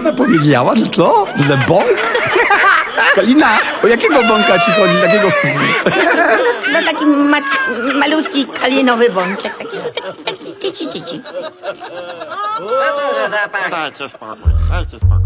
Ona powiedziała, że co? Że bąk? Kalina, o jakiego bąka ci chodzi? Takiego... No taki malutki kalinowy bączek, taki tyci. Dajcie spokój, dajcie spokój.